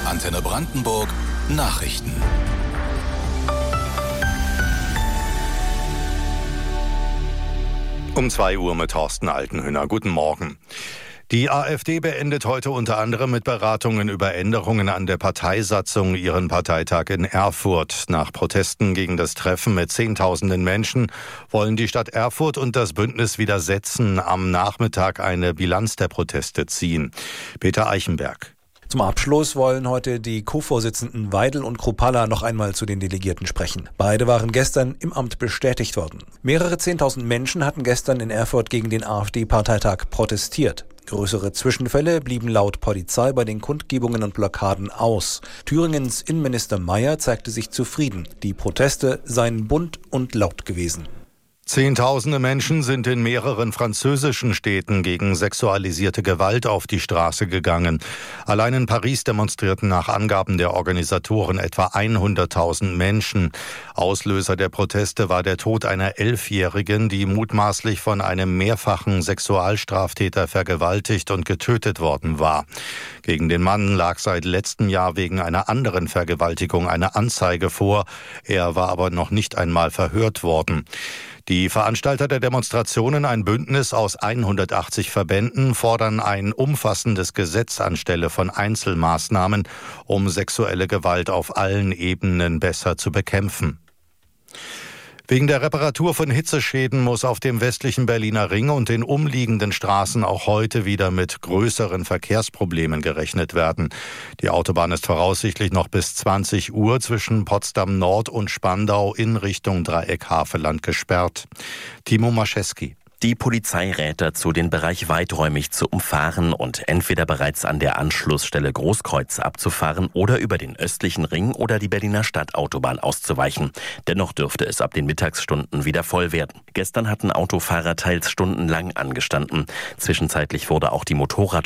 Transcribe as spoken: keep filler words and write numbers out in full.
Antenne Brandenburg Nachrichten. Um zwei Uhr mit Thorsten Altenhöhner. Guten Morgen. Die AfD beendet heute unter anderem mit Beratungen über Änderungen an der Parteisatzung ihren Parteitag in Erfurt. Nach Protesten gegen das Treffen mit Zehntausenden Menschen wollen die Stadt Erfurt und das Bündnis Widersetzen am Nachmittag eine Bilanz der Proteste ziehen. Peter Eichenberg. Zum Abschluss wollen heute die Co-Vorsitzenden Weidel und Kruppalla noch einmal zu den Delegierten sprechen. Beide waren gestern im Amt bestätigt worden. Mehrere Zehntausend Menschen hatten gestern in Erfurt gegen den AfD-Parteitag protestiert. Größere Zwischenfälle blieben laut Polizei bei den Kundgebungen und Blockaden aus. Thüringens Innenminister Mayer zeigte sich zufrieden. Die Proteste seien bunt und laut gewesen. Zehntausende Menschen sind in mehreren französischen Städten gegen sexualisierte Gewalt auf die Straße gegangen. Allein in Paris demonstrierten nach Angaben der Organisatoren etwa hunderttausend Menschen. Auslöser der Proteste war der Tod einer Elfjährigen, die mutmaßlich von einem mehrfachen Sexualstraftäter vergewaltigt und getötet worden war. Gegen den Mann lag seit letztem Jahr wegen einer anderen Vergewaltigung eine Anzeige vor. Er war aber noch nicht einmal verhört worden. Die Veranstalter der Demonstrationen, ein Bündnis aus hundertachtzig Verbänden, fordern ein umfassendes Gesetz anstelle von Einzelmaßnahmen, um sexuelle Gewalt auf allen Ebenen besser zu bekämpfen. Wegen der Reparatur von Hitzeschäden muss auf dem westlichen Berliner Ring und den umliegenden Straßen auch heute wieder mit größeren Verkehrsproblemen gerechnet werden. Die Autobahn ist voraussichtlich noch bis zwanzig Uhr zwischen Potsdam Nord und Spandau in Richtung Dreieck-Havelland gesperrt. Timo Mascheski. Die Polizei rät dazu, den Bereich weiträumig zu umfahren und entweder bereits an der Anschlussstelle Großkreuz abzufahren oder über den östlichen Ring oder die Berliner Stadtautobahn auszuweichen. Dennoch dürfte es ab den Mittagsstunden wieder voll werden. Gestern hatten Autofahrer teils stundenlang angestanden. Zwischenzeitlich wurde auch die Motorradspur